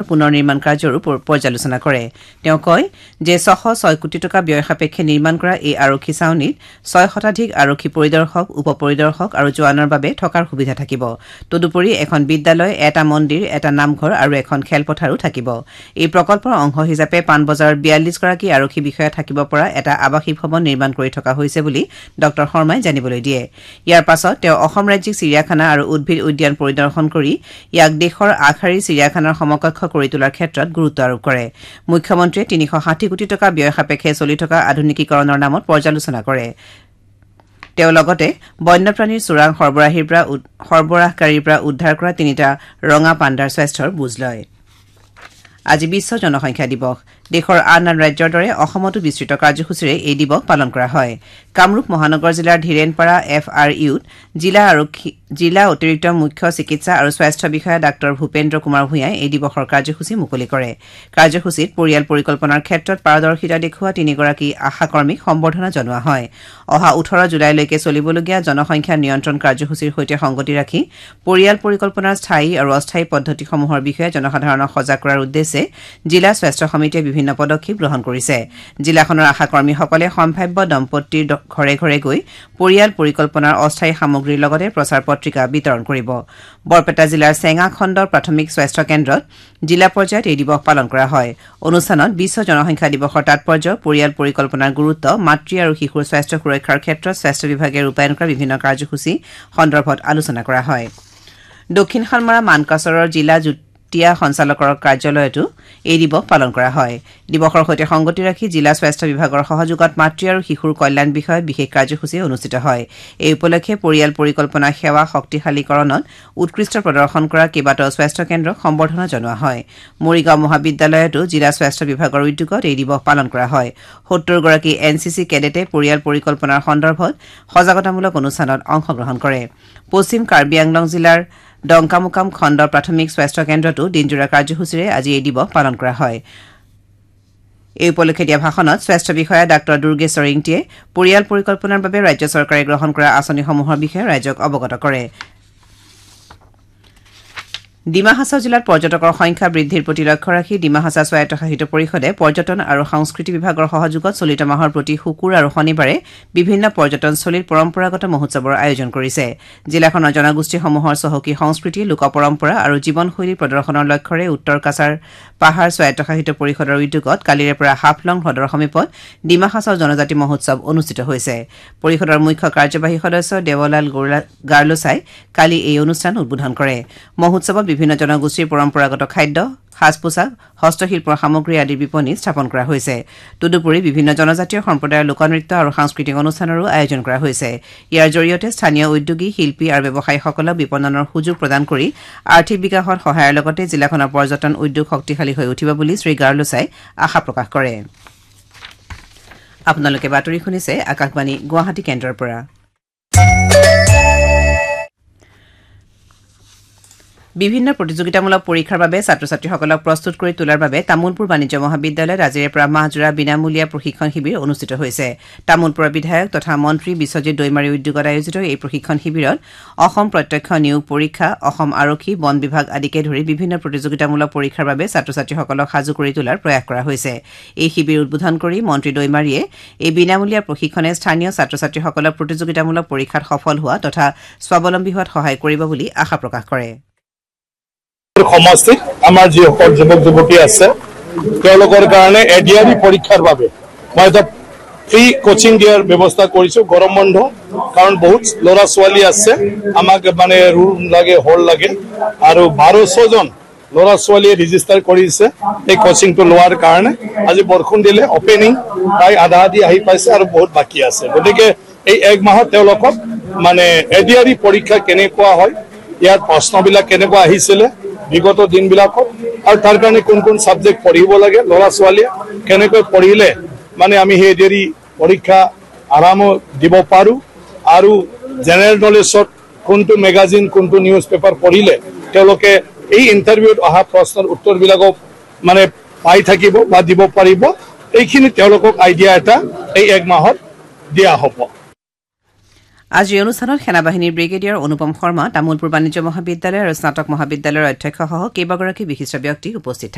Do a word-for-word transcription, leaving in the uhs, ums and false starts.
পুনৰ নিৰ্মাণ কাৰ্যৰো পৰ্যালোচনা কৰে তেওঁ কয় যে ছশ ছয় কোটি টকা ব্যয় সাপেক্ষে নিৰ্মাণ কৰা এই আৰক্ষী ছাউনীত ছয় শতাধিক আৰক্ষী পৰিদৰ্শক উপ পৰিদৰ্শক আৰু জোৱানৰ বাবে থকাৰ সুবিধা থাকিব তদুপৰি এখন বিদ্যালয় এটা মন্দিৰ এটা নামঘৰ আৰু এখন খেলপথাৰো থাকিব এই প্ৰকল্পৰ অংশ হিচাপে পাণবজাৰৰ বিয়াল্লিছ গৰাকী আৰক্ষী বিষয়া থাকিব পৰা এটা আৱাসিক ভৱন নিৰ্মাণ কৰি থকা হৈছে বুলি ডক্টৰ শৰ্মাই জানিবলৈ দিয়ে ইয়াৰ পাছত তেওঁ অসম ৰাজ্যিক চিৰিয়াখানা আৰু উদ্ভিদ উদ্যান পৰিদৰ্শন কৰি ইয়াক দেশৰ আগশাৰীৰ চিৰিয়াখানাৰ সমকক্ষ কৰি তোলাৰ ক্ষেত্ৰত গুৰুত্ব আৰোপ কৰে মুখ্যমন্ত্ৰীয়ে তিনিশ ষাঠি কোটি টকা ব্যয় সাপেক্ষে চলি থকা আধুনিকীকৰণৰ নামত পৰ্যালোচনা কৰে তেওঁ লগতে বন্যপ্ৰাণীৰ চোৰাং সৰবৰাহীৰ পৰা সৰবৰাহকাৰীৰ পৰা উদ্ধাৰ কৰা তিনিটা ৰঙা পাণ্ডাৰ স্বাস্থ্যৰ বুজ লয় আজি বিশ্ব জনসংখ্যা দিৱস দেশৰ আন আন ৰাজ্যৰ দৰে অসমতো বিস্তৃত কাৰ্যসূচীৰে এই দিৱস পালন কৰা হয় কামৰূপ মহানগৰ জিলাৰ ধীৰেনপাৰা এফ আৰ ইউত জিলা আৰক্ষী জিলা অতিৰিক্ত মুখ্য চিকিৎসা আৰু স্বাস্থ্য বিষয়া ডাঃ ভূপেন্দ্ৰ কুমাৰ ভূঞাই এই দিৱসৰ কাৰ্যসূচী মুকলি কৰে কাৰ্যসূচীত পৰিয়াল পৰিকল্পনাৰ ক্ষেত্ৰত পাৰদৰ্শিতা দেখুওৱা তিনিগৰাকী আশাকৰ্মীক সম্বৰ্ধনা জনোৱা হয় অহা ওঠৰ জুলাইলৈকে চলিবলগীয়া জনসংখ্যা নিয়ন্ত্ৰণ কাৰ্যসূচীৰ সৈতে সংগতি ৰাখি পৰিয়াল পৰিকল্পনাৰ স্থায়ী আৰু অস্থায়ী পদ্ধতিসমূহৰ বিষয়ে জনসাধাৰণক সজাগ কৰাৰ উদ্দেশ্যে জিলা স্বাস্থ্য সমিতিয়ে বিভিন্ন পদক্ষেপ গ্ৰহণ কৰিছে জিলাখনৰ আশাকৰ্মীসকলে সম্ভাৱ্য দম্পতীৰ ঘৰে ঘৰে গৈ পৰিয়াল পৰিকল্পনাৰ অস্থায়ী সামগ্ৰীৰ লগতে প্ৰচাৰ পত্ৰিকা বিতৰণ কৰিব বৰপেটা জিলাৰ চেঙা খণ্ড প্ৰাথমিক স্বাস্থ্য কেন্দ্ৰত জিলা পৰ্যায়ত এই দিৱস পালন কৰা হয় অনুষ্ঠানত বিশ্ব জনসংখ্যা দিৱসৰ তাৎপৰ্য পৰিয়াল পৰিকল্পনাৰ গুৰুত্ব মাতৃ আৰু শিশুৰ স্বাস্থ্য সুৰক্ষাৰ ক্ষেত্ৰত স্বাস্থ্য বিভাগে ৰূপায়ণ কৰা বিভিন্ন কাৰ্যসূচী সন্দৰ্ভত আলোচনা কৰা হয় দক্ষিণ শালমৰা মানকাছৰৰ জিলা টিয়া সঞ্চালকৰ কাৰ্যালয়তো এই দিৱস পালন কৰা হয় দিৱসৰ সৈতে সংগতি ৰাখি জিলা স্বাস্থ্য বিভাগৰ সহযোগত মাতৃ আৰু শিশুৰ কল্যাণ বিষয়ত বিশেষ কাৰ্যসূচী অনুষ্ঠিত হয় এই উপলক্ষে পৰিয়াল পৰিকল্পনা সেৱা শক্তিশালীকৰণত উৎকৃষ্ট প্ৰদৰ্শন কৰা কেইবাটাও স্বাস্থ্য কেন্দ্ৰক সম্বৰ্ধনা জনোৱা হয় মৰিগাঁও মহাবিদ্যালয়তো জিলা স্বাস্থ্য বিভাগৰ উদ্যোগত এই দিৱস পালন কৰা হয় সত্তৰ গৰাকী এন চি চি কেডেটে পৰিয়াল পৰিকল্পনাৰ সন্দৰ্ভত সজাগতামূলক অনুষ্ঠানত অংশগ্ৰহণ কৰে পশ্চিম কাৰ্বি আংলং জিলাৰ ডংকামুকাম খণ্ড প্ৰাথমিক স্বাস্থ্য কেন্দ্ৰতো দিনজোৰা কাৰ্যসূচীৰে আজি এই দিৱস পালন কৰা হয় এই উপলক্ষে দিয়া ভাষণত স্বাস্থ্য বিষয়া ডাঃ দুৰ্গেশ্বৰ ইংটিয়ে পৰিয়াল পৰিকল্পনাৰ বাবে ৰাজ্য চৰকাৰে গ্ৰহণ কৰা আঁচনিসমূহৰ বিষয়ে ৰাইজক অৱগত কৰে ডিমা হাছাও জিলাত পৰ্যটকৰ সংখ্যা বৃদ্ধিৰ প্ৰতি লক্ষ্য ৰাখি ডিমা হাছাও স্বায়ত্তশাসিত পৰিষদে পৰ্যটন আৰু সংস্কৃতি বিভাগৰ সহযোগত চলিত মাহৰ প্ৰতি শুকুৰ আৰু শনিবাৰে বিভিন্ন পৰ্যটনস্থলীত পৰম্পৰাগত মহোৎসৱৰ আয়োজন কৰিছে জিলাখনৰ জনগোষ্ঠীসমূহৰ চহকী সংস্কৃতি লোক পৰম্পৰা আৰু জীৱনশৈলী প্ৰদৰ্শনৰ লক্ষ্যৰে উত্তৰ কাছাৰ পাহাৰ স্বায়ত্তশাসিত পৰিষদৰ উদ্যোগত কালিৰে পৰা হাফলং হ্ৰদৰ সমীপত ডিমা হাছাও জনজাতি মহোৎসৱ অনুষ্ঠিত হৈছে পৰিষদৰ মুখ্য কাৰ্যবাহী সদস্য দেৱলাল গাৰ্লোছাই কালি এই অনুষ্ঠান উদ্বোধন কৰে মহোৎসৱত বিভিন্ন জনগোষ্ঠীৰ পৰম্পৰাগত খাদ্য সাজ পোছাক হস্তশিল্পৰ সামগ্ৰী আদিৰ বিপণী স্থাপন কৰা হৈছে তদুপৰি বিভিন্ন জনজাতীয় সম্প্ৰদায়ৰ লোকনৃত্য আৰু সাংস্কৃতিক অনুষ্ঠানৰো আয়োজন কৰা হৈছে ইয়াৰ জৰিয়তে স্থানীয় উদ্যোগী শিল্পী আৰু ব্যৱসায়ীসকলক বিপণনৰ সুযোগ প্ৰদান কৰি আৰ্থিক বিকাশত সহায়ৰ লগতে জিলাখনৰ পৰ্যটন উদ্যোগ শক্তিশালী হৈ উঠিব বুলি শ্ৰী গাৰ্লোছাই আশা প্ৰকাশ কৰে আপোনালোকে বাতৰি শুনিছে আকাশবাণী গুৱাহাটী কেন্দ্ৰৰ পৰা বিভিন্ন প্ৰতিযোগিতামূলক পৰীক্ষাৰ বাবে ছাত্ৰ ছাত্ৰীসকলক প্ৰস্তুত কৰি তোলাৰ বাবে তামুলপুৰ বাণিজ্য মহাবিদ্যালয়ত আজিৰে পৰা মাহজোৰা বিনামূলীয়া প্ৰশিক্ষণ শিবিৰ অনুষ্ঠিত হৈছে তামুলপুৰৰ বিধায়ক তথা মন্ত্ৰী বিশ্বজিৎ দৈমাৰী উদ্যোগত আয়োজিত এই প্ৰশিক্ষণ শিবিৰত অসম প্ৰত্যক্ষ নিয়োগ পৰীক্ষা অসম আৰক্ষী বন বিভাগ আদিকে ধৰি বিভিন্ন প্ৰতিযোগিতামূলক পৰীক্ষাৰ বাবে ছাত্ৰ ছাত্ৰীসকলক সাজু কৰি তোলাৰ প্ৰয়াস কৰা হৈছে এই শিবিৰ উদ্বোধন কৰি মন্ত্ৰী দৈমাৰীয়ে এই বিনামূলীয়া প্ৰশিক্ষণে স্থানীয় ছাত্ৰ ছাত্ৰীসকলক প্ৰতিযোগিতামূলক পৰীক্ষাত সফল হোৱা তথা স্বাৱলম্বী হোৱাত সহায় কৰিব বুলি আশা প্ৰকাশ কৰে সমষ্টিত আমাৰ যিসকল যুৱক যুৱতী আছে তেওঁলোকৰ কাৰণে এডিআৰই পৰীক্ষাৰ বাবে মই এটা ফ্ৰী কোচিং দিয়াৰ ব্যৱস্থা কৰিছো গৰম বন্ধ কাৰণ বহুত ল'ৰা ছোৱালী আছে আমাক মানে ৰুম লাগে হল লাগে আৰু বাৰশ জন ল'ৰা ছোৱালীয়ে ৰেজিষ্টাৰ কৰিছে এই কোচিংটো লোৱাৰ কাৰণে আজি বৰষুণ দিলে অপেনিং প্ৰায় আধা আধি আহি পাইছে আৰু বহুত বাকী আছে গতিকে এই এক মাহত তেওঁলোকক মানে এডিআৰই পৰীক্ষা কেনেকুৱা হয় ইয়াৰ প্ৰশ্নবিলাক কেনেকুৱা আহিছিলে বিগত দিনবিলাকত আৰু তাৰ কাৰণে কোন কোন সাবজেক্ট পঢ়িব লাগে ল'ৰা ছোৱালীয়ে কেনেকৈ পঢ়িলে মানে আমি সেই এডিআৰই পৰীক্ষা আৰাম দিব পাৰো আৰু জেনেৰেল নলেজত কোনটো মেগাজিন কোনটো নিউজ পেপাৰ পঢ়িলে তেওঁলোকে এই ইণ্টাৰভিউত অহা প্ৰশ্নৰ উত্তৰবিলাক মানে পাই থাকিব বা দিব পাৰিব এইখিনি তেওঁলোকক আইডিয়া এটা এই এক মাহত দিয়া হ'ব আজিৰ অনুষ্ঠানত সেনাবাহিনীৰ ব্ৰিগেডিয়াৰ অনুপম শৰ্মা তামুলপুৰ বাণিজ্য মহাবিদ্যালয় আৰু স্নাতক মহাবিদ্যালয়ৰ অধ্যক্ষসহ কেইবাগৰাকী বিশিষ্ট ব্যক্তি উপস্থিত